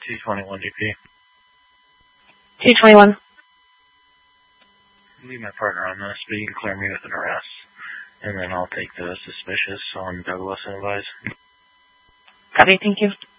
221 DP. 221. Leave my partner on this, but you can clear me with an arrest. And then I'll take the suspicious on Douglas and advise. Copy, thank you.